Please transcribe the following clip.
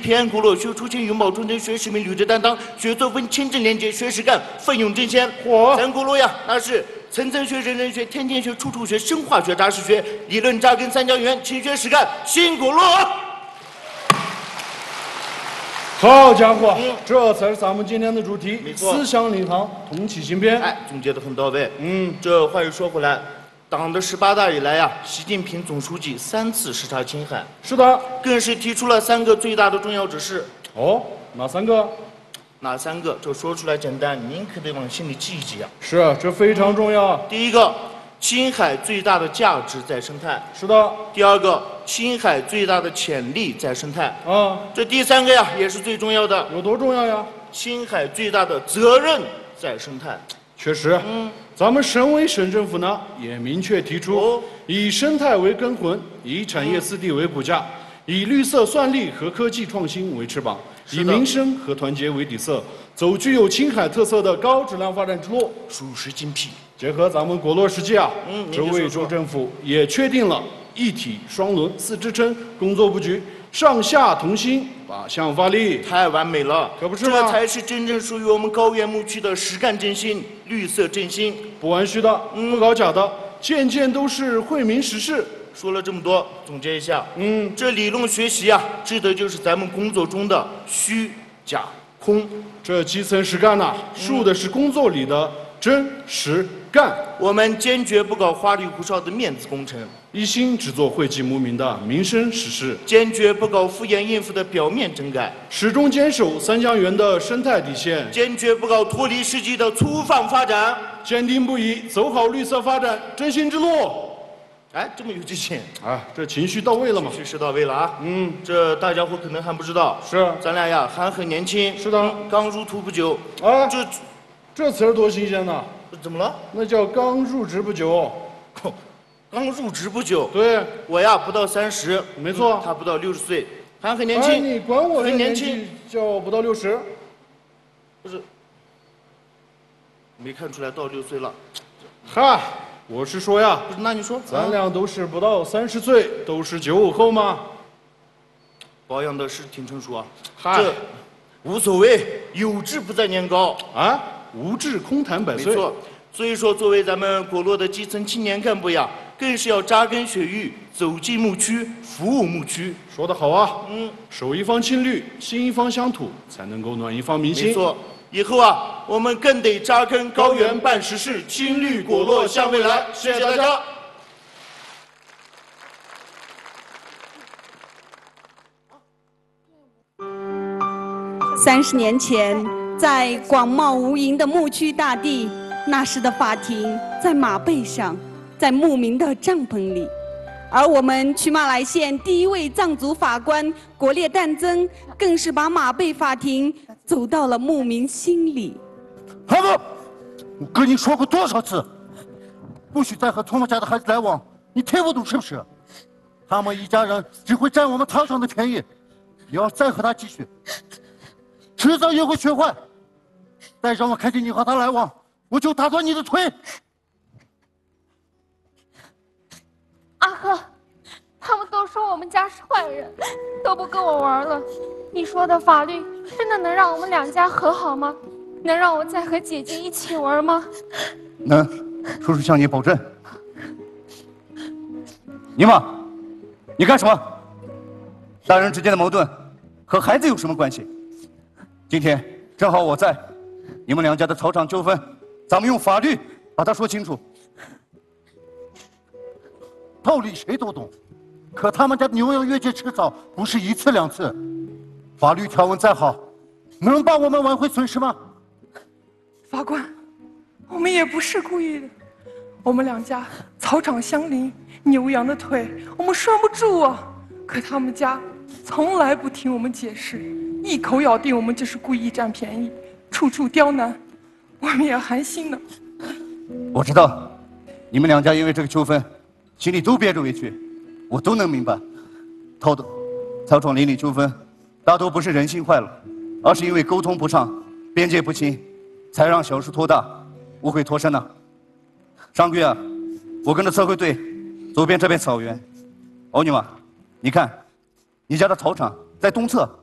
平安古乐，学出勤，永葆忠诚，学使命，履职担当，学作风，清正廉洁，学实干，奋勇争先。咱古乐呀，那是层层学，人人学，天天学，处处学，生化学，扎实学，理论扎根三江源，勤学实干，新古乐。 好家伙，这才是咱们今天的主题，思想领航，同气新篇。 哎，总结得很到位。这话又说回来。 党的18大以来呀，习近平总书记3次视察青海， 是的， 更是提出了3个最大的重要指示。 哦，哪3个？ 哪3个？这说出来简单，您可得往心里记一记啊。 是，这非常重要。 第一个，青海最大的价值在生态。 是的。 第二个，青海最大的潜力在生态。 啊， 这第3个呀，也是最重要的。 有多重要呀？ 青海最大的责任在生态。 确实。咱们省委省政府呢也明确提出，以生态为根魂，以产业四地为骨架，以绿色算力和科技创新为翅膀，以民生和团结为底色，走具有青海特色的高质量发展之路， 属实精辟。 结合咱们果洛实际啊，这贵州政府也确定了一体双轮4支撑工作布局，上下同心，8项发力， 太完美了， 可不是吗？ 这才是真正属于我们高原牧区的实干振兴、绿色振兴。 不玩虚的，不搞假的，件件都是惠民实事。 说了这么多，总结一下，这理论学习啊，指的就是咱们工作中的虚、假、空。 这基层实干呐，述的是工作里的真实干。 我们坚决不搞花里胡哨的面子工程， 一心只做惠及牧民的民生实事， 坚决不搞敷衍应付的表面整改， 始终坚守三江源的生态底线， 坚决不搞脱离实际的粗放发展， 坚定不移走好绿色发展振兴之路。 哎，这么有激情啊！这情绪到位了吗？ 情绪是到位了啊！这大家伙可能还不知道， 是咱俩呀还很年轻。 是的， 刚入土不久啊。这词儿多新鲜呐！ 怎么了？ 那叫刚入职不久。 刚入职不久。 对， 我呀不到30， 没错， 他不到60岁，还很年轻。 哎，你管我很年轻， 叫不到60？ 不是，没看出来到6岁了。 嗨。我是说呀， 不是，那你说， 咱俩都是不到30岁，都是95后吗？ 保养的是挺成熟啊。 这无所谓，有志不在年高啊，无志空谈百岁。 没错，所以说，作为咱们果洛的基层青年干部呀，更是要扎根雪域，走进牧区，服务牧区。 说得好啊，守一方青绿，兴一方乡土，才能够暖一方民心。 没错。以后啊，我们更得扎根高原办实事，青绿果洛向未来。谢谢大家。 30年前，在广袤无垠的牧区大地，那时的法庭在马背上，在牧民的帐篷里。而我们曲马来县第一位藏族法官果烈旦增，更是把马背法庭走到了牧民心里。 孩子，我跟你说过多少次，不许再和同们家的孩子来往，你听不懂是不是？他们一家人只会占我们堂上的便宜，你要再和他继续，迟早也会学坏。再让我看见你和他来往，我就打断你的腿。 阿赫，他们都说我们家是坏人，都不跟我玩了。你说的法律真的能让我们2家和好吗？能让我再和姐姐一起玩吗？ 能，叔叔向你保证。尼玛，你干什么？大人之间的矛盾和孩子有什么关系？今天正好我在，你们2家的草场纠纷，咱们用法律把它说清楚。道理谁都懂，可他们家牛羊越界迟早不是1次2次，法律条文再好，能帮我们挽回损失吗？ 法官，我们也不是故意的，我们2家草场相邻，牛羊的腿我们拴不住啊。可他们家从来不听我们解释，一口咬定我们就是故意占便宜，处处刁难，我们也寒心呢。 我知道，你们2家因为这个纠纷，心里都憋着委屈，我都能明白。草场邻里纠纷，大多不是人性坏了，而是因为沟通不畅、边界不清，才让小事拖大，误会脱身呢。上个月啊，我跟着测绘队走遍这片草原，欧尼玛，你看，你家的草场在东侧，